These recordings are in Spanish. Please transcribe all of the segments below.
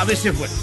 A veces bueno.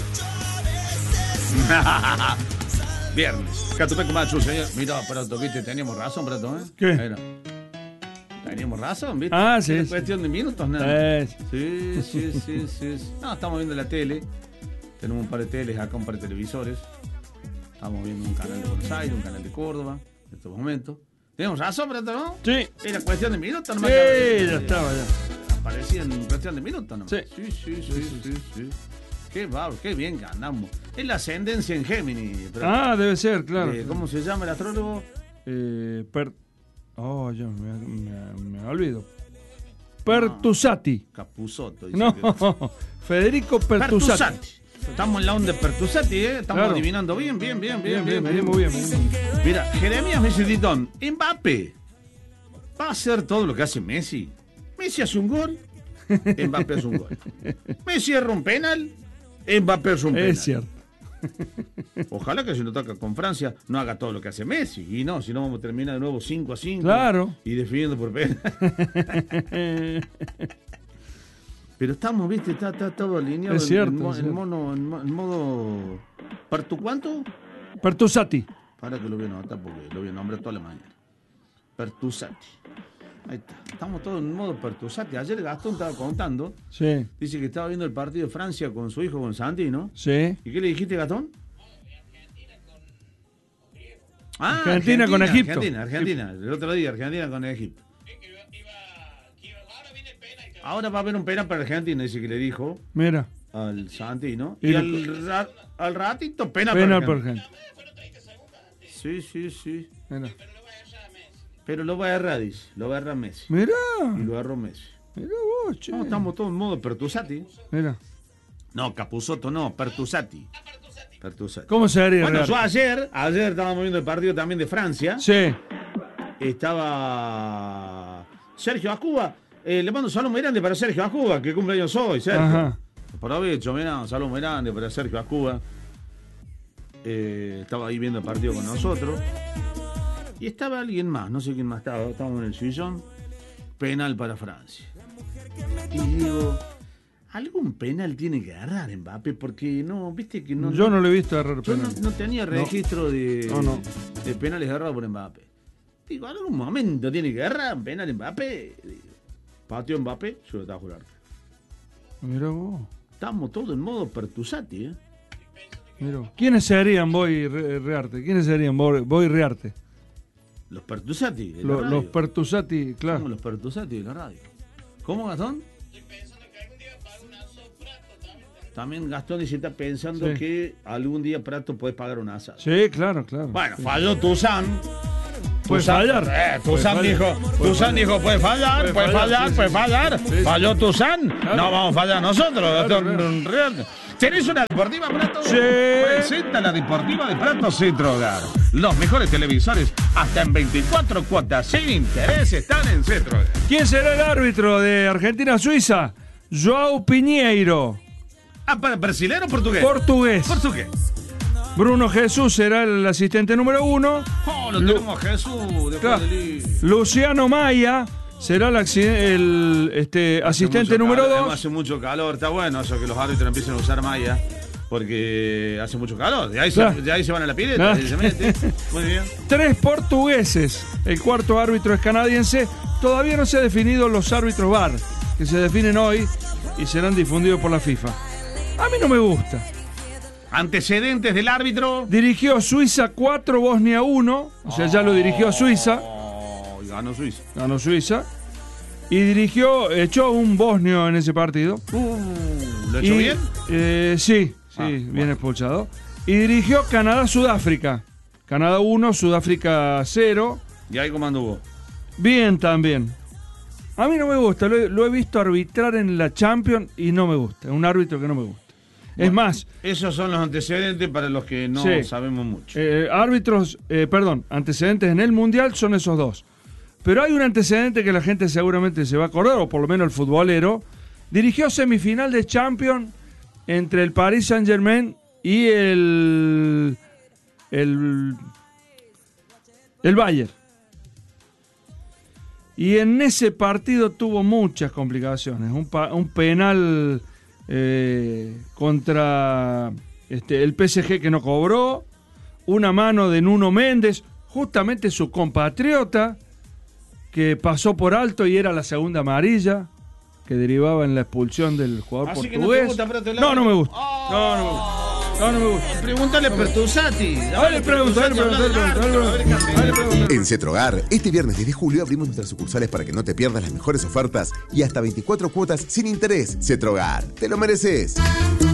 Viernes. Catupeco Machu, señor. Mira, Prato, viste, teníamos razón, Prato, ¿eh? ¿Qué? Mira. Teníamos razón, ¿viste? Ah, sí. Es cuestión de minutos, nada. Sí. Sí. No, estamos viendo la tele. Tenemos un par de teles acá, un par de televisores. Estamos viendo un canal de Buenos Aires, un canal de Córdoba, en estos momentos. Tenemos razón, Prato, ¿no? Sí. Era cuestión de minutos, Sí, nomás. ya estaba, ya. Aparecía en cuestión de minutos, ¿no? Sí. Sí. Qué bárbaro, qué bien ganamos. Es la ascendencia en Géminis. Ah, debe ser, claro. ¿Cómo se llama el astrólogo? Yo me olvido. Pertusati. Capusotto. No, Federico Pertusati. Estamos en la onda de Pertusati, ¿eh? Estamos Claro. adivinando bien. Venimos bien. Mira, Jeremías me dice, Titón, Mbappé va a hacer todo lo que hace Messi. Messi hace un gol, Mbappé hace un gol. Messi erra un penal, Mbappé hace un penal. Es cierto. Ojalá que si nos toca con Francia no haga todo lo que hace Messi. Y no, si no vamos a terminar de nuevo 5-5. Claro. Y definiendo por penal. Pero estamos, viste, está todo alineado. Es cierto, en es cierto. modo. ¿Parto cuánto? Pertusati. Para que lo voy a anotar porque lo voy a nombrar toda la mañana. Pertusati. Ahí está. Estamos todos en modo Pertusati. Ayer Gastón estaba contando. Sí. Dice que estaba viendo el partido de Francia con su hijo, con Santi, ¿no? Sí. ¿Y qué le dijiste, Gastón? Argentina con Egipto. Argentina. El otro día, Argentina con Egipto. Ahora va a haber un penal para Argentina, dice que le dijo Mira. al Santi, ¿no? Y Y al ratito penal Penal para por Argentina. gente. Sí. Mira. Pero lo va a errar, dice. Lo va a errar Messi. Mira. Y lo erró Messi. Mira vos, che. No, estamos todos en modo Pertusati. Mira. No, Capusotto no, Pertusati. ¿Cómo se haría? Bueno, Real? yo ayer estábamos viendo el partido también de Francia. Sí. Estaba Sergio Acuba. Le mando un saludo muy grande para Sergio Acuba, que cumpleaños hoy, Sergio. Ajá. Aprovecho, mira, un saludo muy grande para Sergio Acuba. Estaba ahí viendo el partido con nosotros. Y estaba alguien más, no sé quién más estaba. Estábamos en el sillón. Penal para Francia. Y digo, algún penal tiene que agarrar Mbappé, porque no, viste que no. Yo no lo he visto agarrar Yo penal. no tenía registro de penales agarrados por Mbappé. Digo, algún momento tiene que agarrar un penal Mbappé. Digo, pateó Mbappé, yo lo estaba a jugar. Mira vos. Estamos todos en modo Pertusati, ¿eh? Mira vos. ¿Quiénes serían Boy y Rearte? ¿Quiénes serían Boy y Rearte? Los Pertusati de la radio. Los Pertusati, claro. Somos los Pertusati de la radio. ¿Cómo, Gastón? También Gastón dice, está pensando Sí. que algún día Prato puede pagar un asado. Sí, claro. Bueno, Sí. falló Tuzán. Puede fallar. Tuzán dijo, puede fallar. Sí. Falló Tuzán. Claro. No vamos a fallar nosotros, Gastón. Claro. Real. ¿Tenés una deportiva, Prato? Sí. Presenta la deportiva de Prato Centro Hogar. Los mejores televisores hasta en 24 cuotas sin interés están en Centro Hogar. ¿Quién será el árbitro de Argentina-Suiza? João Pinheiro, ¿Para brasilero o portugués? portugués. Portugués. Bruno Jesús será el asistente número 1. Oh, lo tenemos a Jesús después Claro. del... Luciano Maya será el asistente número 2. Hace mucho calor, está bueno eso que los árbitros empiecen a usar malla, porque hace mucho calor. De ahí, Claro. de ahí se van a la pileta, Claro. ahí se mete. Muy bien. 3 portugueses. El cuarto árbitro es canadiense. Todavía no se han definido los árbitros VAR, que se definen hoy y serán difundidos por la FIFA. A mí no me gusta. Antecedentes del árbitro. Dirigió Suiza 4, Bosnia 1. O sea, ya lo dirigió a Suiza. Oh, y ganó Suiza. Ganó Suiza. Y echó un bosnio en ese partido. ¿Lo echó bien? Sí, Bueno. bien expulsado. Y dirigió Canadá-Sudáfrica. Canadá 1, Sudáfrica 0. ¿Y ahí cómo anduvo? Bien también. A mí no me gusta, lo he visto arbitrar en la Champions y no me gusta. Es un árbitro que no me gusta. Es Bueno, más, esos son los antecedentes para los que no Sí. sabemos mucho. antecedentes en el Mundial son esos dos. Pero hay un antecedente que la gente seguramente se va a acordar, o por lo menos el futbolero. Dirigió semifinal de Champions entre el Paris Saint-Germain y el Bayern. Y en ese partido tuvo muchas complicaciones. Un penal contra el PSG que no cobró, una mano de Nuno Méndez, justamente su compatriota, que pasó por alto y era la segunda amarilla, que derivaba en la expulsión del jugador Así portugués. Que no te gusta, pero te no me gusta. Oh. No me gusta. No me gusta. Pregúntale a Pertusati. Dale, pregunta. En Cetrogar, este viernes 10 de julio abrimos nuestras sucursales para que no te pierdas las mejores ofertas y hasta 24 cuotas sin interés. Cetrogar, te lo mereces.